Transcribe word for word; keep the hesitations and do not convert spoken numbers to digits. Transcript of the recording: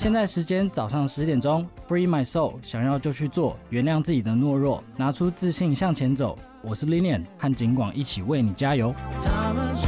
现在时间早上十点钟 ，Free My Soul， 想要就去做，原谅自己的懦弱，拿出自信向前走。我是 Lilian， 和景广一起为你加油。